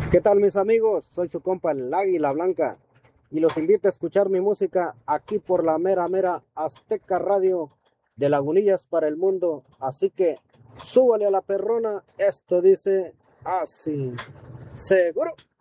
¿Qué tal mis amigos? Soy su compa el Águila Blanca y los invito a escuchar mi música aquí por la mera Azteca Radio de Lagunillas para el mundo. Así que súbale a la perrona, esto dice así. Seguro.